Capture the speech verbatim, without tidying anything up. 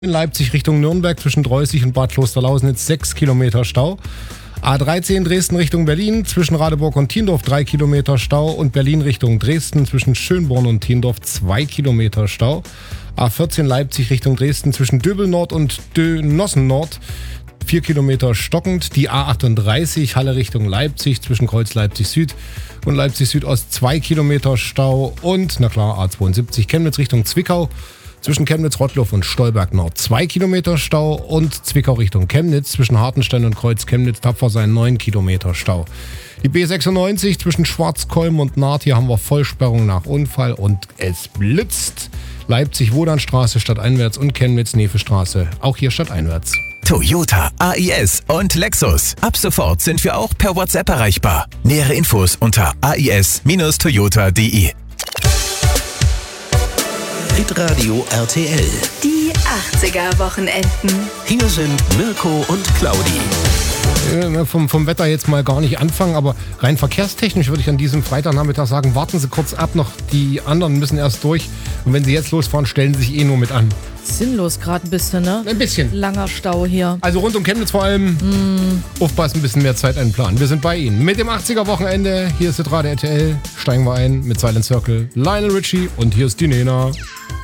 In Leipzig Richtung Nürnberg zwischen Dreußig und Bad Klosterlausnitz sechs Kilometer Stau. A dreizehn Dresden Richtung Berlin zwischen Radeburg und Thiendorf drei Kilometer Stau und Berlin Richtung Dresden zwischen Schönborn und Thiendorf zwei Kilometer Stau. A vierzehn Leipzig Richtung Dresden zwischen Döbel Nord und Dönossen Nord vier Kilometer stockend. Die A achtunddreißig Halle Richtung Leipzig zwischen Kreuz Leipzig Süd und Leipzig Südost zwei Kilometer Stau und, na klar, A zweiundsiebzig Chemnitz Richtung Zwickau zwischen Chemnitz-Rottloff und Stolberg Nord zwei Kilometer Stau und Zwickau Richtung Chemnitz zwischen Hartenstein und Kreuz Chemnitz Tapfersein neun Kilometer Stau. Die B sechsundneunzig zwischen Schwarzkolm und Naht, hier haben wir Vollsperrung nach Unfall und es blitzt. Leipzig-Wodanstraße stadteinwärts und Chemnitz-Nefe-Straße, auch hier stadteinwärts. Toyota, A I S und Lexus. Ab sofort sind wir auch per WhatsApp erreichbar. Nähere Infos unter a i s Bindestrich toyota punkt d e. Hitradio R T L. Die achtziger-Wochenenden. Hier sind Mirko und Claudi. Äh, vom, vom Wetter jetzt mal gar nicht anfangen, aber rein verkehrstechnisch würde ich an diesem Freitagnachmittag sagen, warten Sie kurz ab, noch die anderen müssen erst durch. Und wenn Sie jetzt losfahren, stellen Sie sich eh nur mit an. Sinnlos gerade ein bisschen, ne? Ein bisschen. Langer Stau hier. Also rund um Chemnitz vor allem. Mm. Aufpassen, ein bisschen mehr Zeit einplanen. Wir sind bei Ihnen mit dem achtziger-Wochenende. Hier ist Hitradio R T L. Steigen wir ein mit Silent Circle, Lionel Richie und hier ist die Nena.